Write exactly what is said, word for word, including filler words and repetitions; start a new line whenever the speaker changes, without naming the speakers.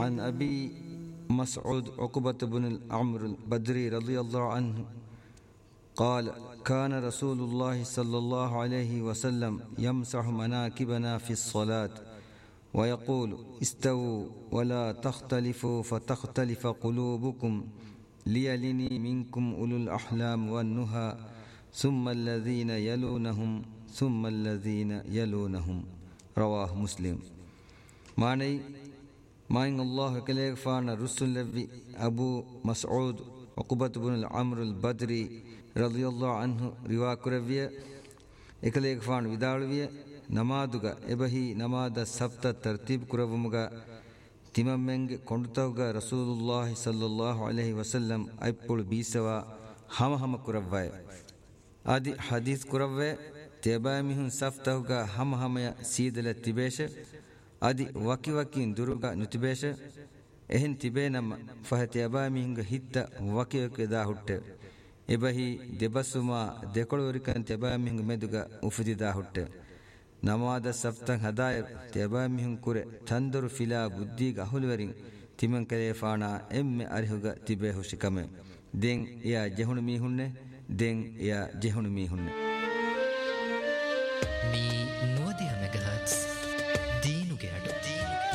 عن أبي مسعود عقبة بن العمر البدري رضي الله عنه قال كان رسول الله صلى الله عليه وسلم يمسح مناكبنا في الصلاة ويقول استووا ولا تختلفوا فتختلف قلوبكم ليلني منكم أولو الأحلام والنهى ثم الذين يلونهم ثم الذين يلونهم رواه مسلم. معني ماين الله كليك فانا رسول لبي أبو مسعود عقبة بن العمر البدري رضي الله عنه روا كربية إكليك فان وداولوية نمادوغا إبهي نماد سبت ترتيب كربمغا تمامنگ كندتوغا رسول الله صلى الله عليه وسلم أيبول بيسوا هم هم كربواي آدي حديث كربواي تيباميهن سفتوغا هم هم سيدل تبيش آدي وكي وكين دروغا نتبيش එහෙන් තිබේ නම් ෆහතියබා මිහිංග හිත්ත වකියක දා හුට්ට එබහි දෙබසුමා දෙකොළවරිකන් තියබා මිහිංග මෙදුග උෆදිදා හුට්ට නමාද සෆ්තන් හදාය තියබා මිහිං කුරේ තන්දරු ෆිලා බුද්ධී ගහුලවරින් තිමන් කලේ ෆානා එම්මෙ අරිහුග තිබේ හුෂිකම දෙන් එයා ජෙහුණු මිහුන්නේ දෙන් එයා ජෙහුණු මිහුන්නේ